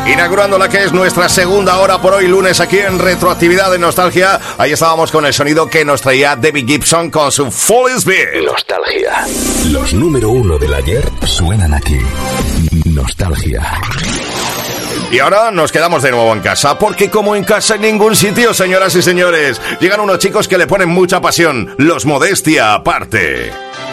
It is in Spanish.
Inaugurando la que es nuestra segunda hora por hoy lunes aquí en Retroactividad de Nostalgia. Ahí estábamos con el sonido que nos traía Debbie Gibson con su Full Speed. Nostalgia. Los número uno del ayer suenan aquí. Nostalgia. Y ahora nos quedamos de nuevo en casa, porque como en casa en ningún sitio, señoras y señores, llegan unos chicos que le ponen mucha pasión, los Modestia Aparte.